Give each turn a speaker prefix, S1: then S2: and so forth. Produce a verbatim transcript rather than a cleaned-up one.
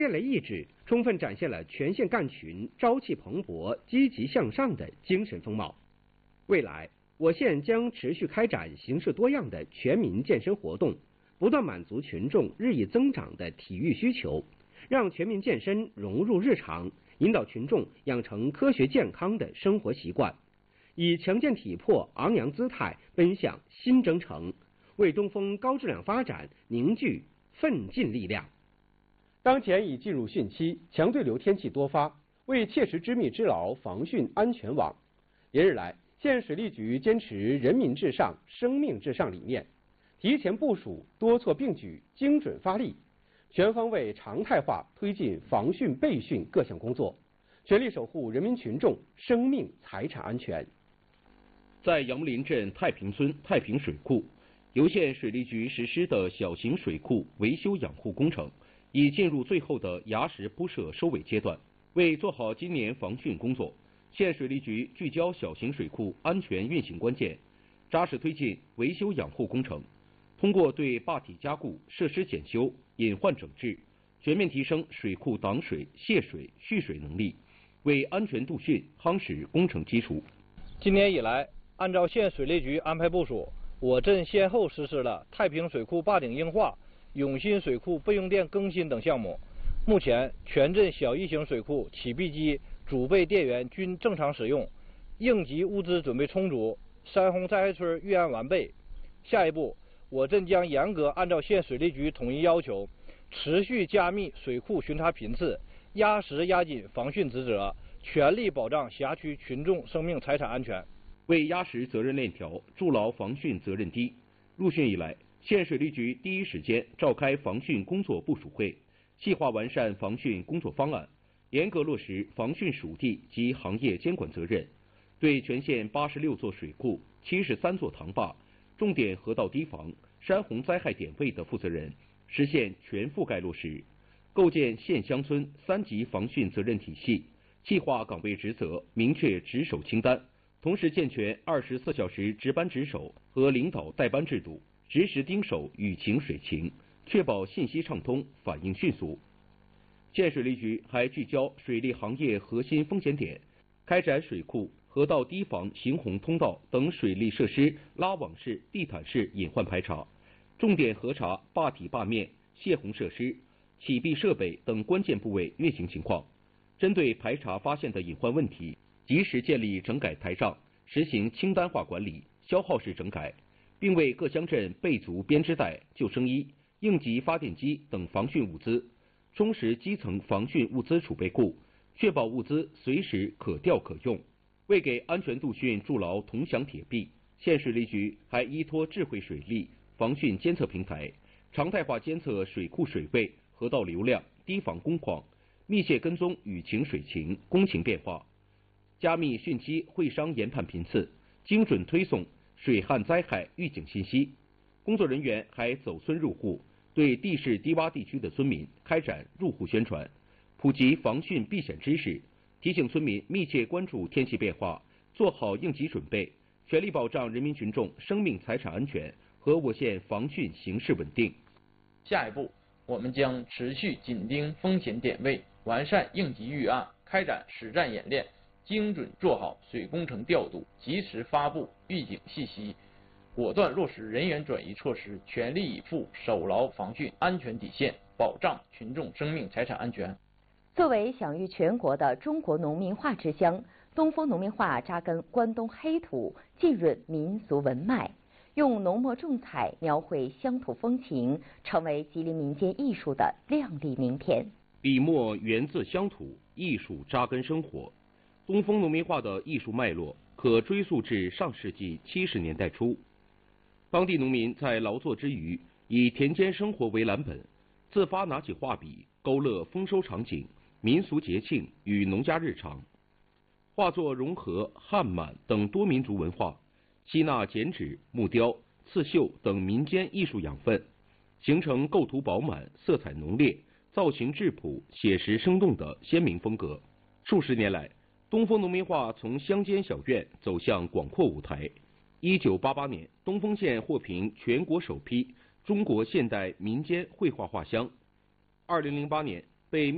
S1: 这类意志充分展现了全县干群朝气蓬勃、积极向上的精神风貌。未来，我县将持续开展形式多样的全民健身活动，不断满足群众日益增长的体育需求，让全民健身融入日常，引导群众养成科学健康的生活习惯，以强健体魄、昂扬姿态奔向新征程，为东风高质量发展凝聚奋进力量。当前已进入汛期，强对流天气多发，为切实织密织牢防汛安全网，连日来，县水利局坚持人民至上、生命至上理念，提前部署、多措并举、精准发力，全方位常态化推进防汛备汛各项工作，全力守护人民群众生命财产安全。
S2: 在杨木林镇太平村太平水库，由县水利局实施的小型水库维修养护工程已进入最后的崖石铺设收尾阶段。为做好今年防汛工作，县水利局聚焦小型水库安全运行关键，扎实推进维修养护工程，通过对坝体加固、设施检修、隐患整治，全面提升水库挡水、泄水、蓄水能力，为安全度汛夯实工程基础。
S3: 今年以来，按照县水利局安排部署，我镇先后实施了太平水库坝顶硬化、永新水库备用电更新等项目。目前，全镇小一型水库起闭机、主备电源均正常使用，应急物资准备充足，山洪灾害村预案完备。下一步，我镇将严格按照县水利局统一要求，持续加密水库巡查频次，压实压紧防汛职责，全力保障辖区群众生命财产安全。
S2: 为压实责任链条，筑牢防汛责任堤，入汛以来，县水利局第一时间召开防汛工作部署会，细化完善防汛工作方案，严格落实防汛属地及行业监管责任，对全县八十六座水库、七十三座塘坝、重点河道堤防、山洪灾害点位的负责人实现全覆盖落实，构建县乡村三级防汛责任体系，细化岗位职责，明确值守清单，同时健全二十四小时值班值守和领导带班制度，实时盯守雨情水情，确保信息畅通、反应迅速。县水利局还聚焦水利行业核心风险点，开展水库、河道堤防行洪通道等水利设施拉网式、地毯式隐患排查，重点核查坝体坝面、泄洪设施、起闭设备等关键部位运行情况，针对排查发现的隐患问题，及时建立整改台账，实行清单化管理、消耗式整改，并为各乡镇备足编织袋、救生衣、应急发电机等防汛物资，充实基层防汛物资储备库，确保物资随时可调可用。为给安全度汛筑牢铜墙铁壁，县水利局还依托智慧水利防汛监测平台，常态化监测水库水位、河道流量、堤防工况，密切跟踪雨情水情、工情变化，加密汛期会商研判频次，精准推送水旱灾害预警信息。工作人员还走村入户，对地势低洼地区的村民开展入户宣传，普及防汛避险知识，提醒村民密切关注天气变化，做好应急准备，全力保障人民群众生命财产安全和我县防汛形势稳定。
S4: 下一步，我们将持续紧盯风险点位，完善应急预案，开展实战演练，精准做好水工程调度，及时发布预警信息，果断落实人员转移措施，全力以赴守牢防汛安全底线，保障群众生命财产安全。
S5: 作为享誉全国的中国农民画之乡，东风农民画扎根关东黑土，浸润民俗文脉，用浓墨重彩描绘乡土风情，成为吉林民间艺术的亮丽名片。
S2: 笔墨源自乡土，艺术扎根生活。东风农民画的艺术脉络可追溯至上世纪七十年代初，当地农民在劳作之余，以田间生活为蓝本，自发拿起画笔，勾勒丰收场景、民俗节庆与农家日常。画作融合汉满等多民族文化，吸纳剪纸、木雕、刺绣等民间艺术养分，形成构图饱满、色彩浓烈、造型质朴、写实生动的鲜明风格。数十年来，东风农民画从乡间小院走向广阔舞台。一九八八年，东风县获评全国首批中国现代民间绘画画乡。二零零八年被